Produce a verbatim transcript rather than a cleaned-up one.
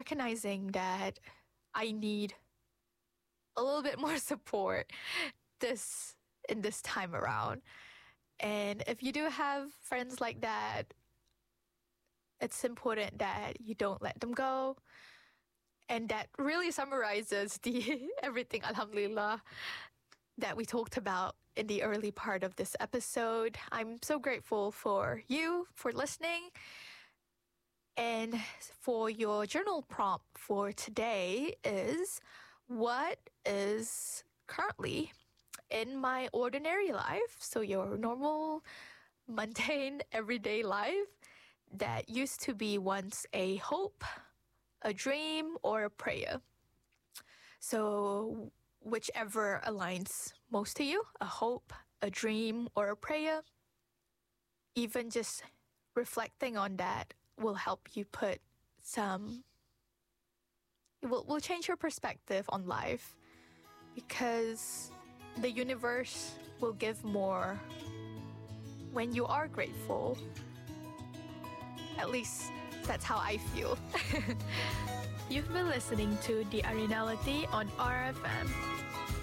recognizing that I need a little bit more support this in this time around. And if you do have friends like that, it's important that you don't let them go. And that really summarizes the everything, alhamdulillah, that we talked about in the early part of this episode. I'm so grateful for you for listening. And for your journal prompt for today is, what is currently in my ordinary life, so your normal, mundane, everyday life, that used to be once a hope, a dream, or a prayer? So whichever aligns most to you, a hope, a dream, or a prayer. Even just reflecting on that will help you put some, it will, will change your perspective on life, because the universe will give more when you are grateful. At least that's how I feel. You've been listening to The Arinality on R F M.